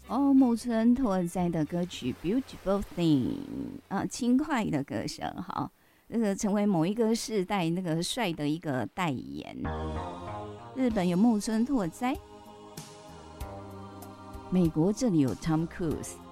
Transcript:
哦，木村拓哉的歌曲《Beautiful Thing》啊，轻快的歌声，好，那个成为某一个世代那个帅的一个代言。日本有木村拓哉，美国这里有 Tom Cruise。